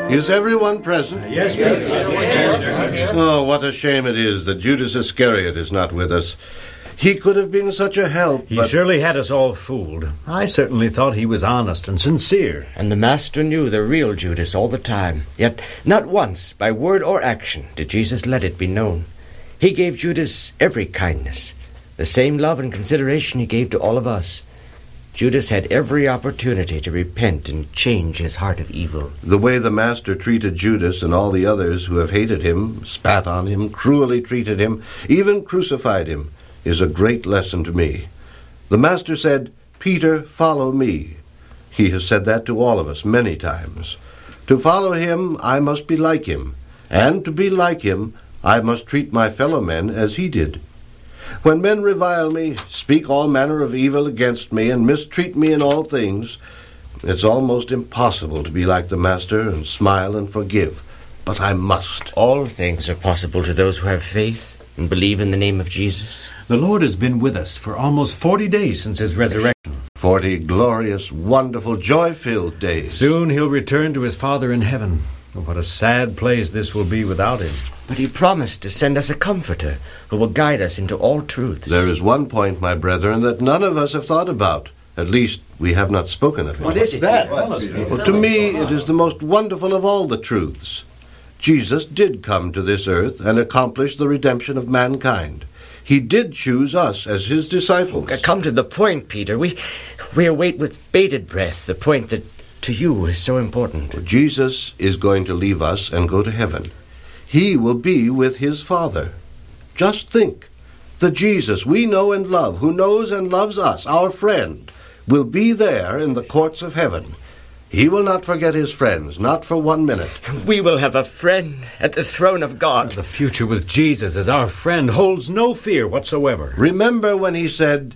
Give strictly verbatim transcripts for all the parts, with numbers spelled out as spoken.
Is everyone present? Yes, please. Oh, what a shame it is that Judas Iscariot is not with us. He could have been such a help, He but... surely had us all fooled. I certainly thought he was honest and sincere. And the Master knew the real Judas all the time. Yet not once, by word or action, did Jesus let it be known. He gave Judas every kindness, the same love and consideration he gave to all of us. Judas had every opportunity to repent and change his heart of evil. The way the Master treated Judas and all the others who have hated him, spat on him, cruelly treated him, even crucified him, is a great lesson to me. The Master said, "Peter, follow me." He has said that to all of us many times. To follow him, I must be like him, and to be like him, I must treat my fellow men as he did. When men revile me, speak all manner of evil against me, and mistreat me in all things, it's almost impossible to be like the Master and smile and forgive. But I must. All things are possible to those who have faith and believe in the name of Jesus. The Lord has been with us for almost forty days since his resurrection. Forty glorious, wonderful, joy-filled days. Soon he'll return to his Father in heaven. What a sad place this will be without him. But he promised to send us a comforter who will guide us into all truths. There is one point, my brethren, that none of us have thought about. At least, we have not spoken of it. What is it? Well, to me, it is the most wonderful of all the truths. Jesus did come to this earth and accomplish the redemption of mankind. He did choose us as his disciples. Come to the point, Peter. We, we await with bated breath the point that to you is so important. Jesus is going to leave us and go to heaven. He will be with his Father. Just think, the Jesus we know and love, who knows and loves us, our friend, will be there in the courts of heaven. He will not forget his friends, not for one minute. We will have a friend at the throne of God. The future with Jesus as our friend holds no fear whatsoever. Remember when he said,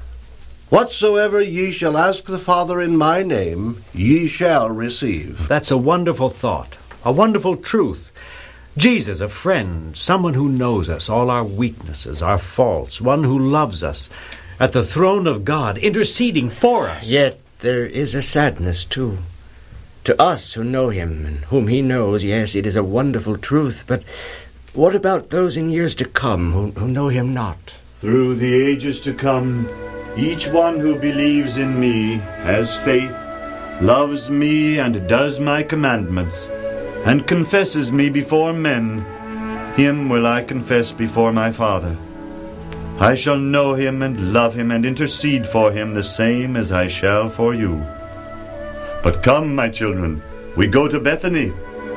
"Whatsoever ye shall ask the Father in my name, ye shall receive." That's a wonderful thought, a wonderful truth. Jesus, a friend, someone who knows us, all our weaknesses, our faults, one who loves us, at the throne of God, interceding for us. Yet there is a sadness, too. To us who know him and whom he knows, yes, it is a wonderful truth, but what about those in years to come who, who know him not? Through the ages to come, each one who believes in me, has faith, loves me and does my commandments, and confesses me before men, him will I confess before my Father. I shall know him and love him and intercede for him the same as I shall for you. But come, my children, we go to Bethany.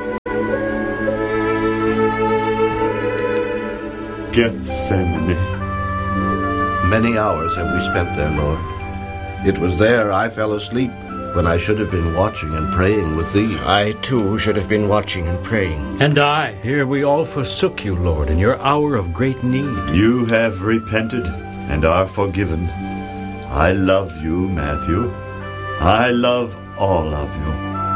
Gethsemane. Many hours have we spent there, Lord. It was there I fell asleep when I should have been watching and praying with thee. I, too, should have been watching and praying. And I. Here we all forsook you, Lord, in your hour of great need. You have repented and are forgiven. I love you, Matthew. I love all of you.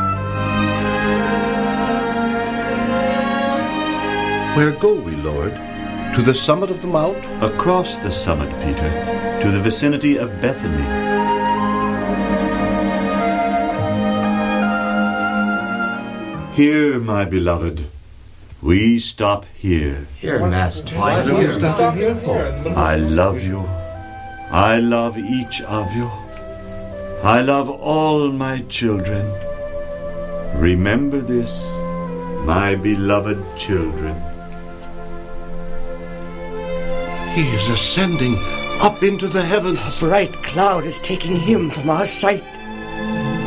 Where go we, Lord? To the summit of the mount? Across the summit, Peter, to the vicinity of Bethany. Here, my beloved, we stop here. Here, Master. Why do we stop here for? I love you. I love each of you. I love all my children. Remember this, my beloved children. He is ascending up into the heavens. A bright cloud is taking him from our sight.